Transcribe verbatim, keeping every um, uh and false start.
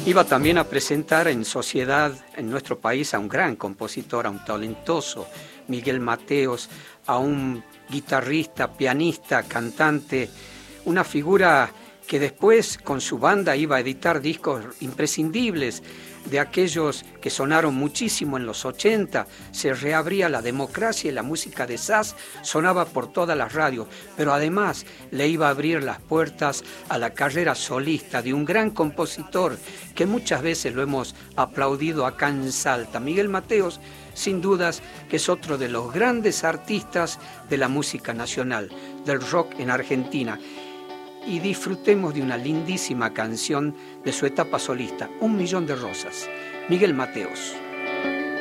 Iba también a presentar en sociedad en nuestro país a un gran compositor, a un talentoso Miguel Mateos, a un guitarrista, pianista, cantante, una figura que después con su banda iba a editar discos imprescindibles de aquellos que sonaron muchísimo en los ochenta, se reabría la democracia y la música de Sass sonaba por todas las radios, pero además le iba a abrir las puertas a la carrera solista de un gran compositor que muchas veces lo hemos aplaudido acá en Salta. Miguel Mateos, sin dudas, que es otro de los grandes artistas de la música nacional, del rock en Argentina. Y disfrutemos de una lindísima canción de su etapa solista, Un millón de rosas, Miguel Mateos.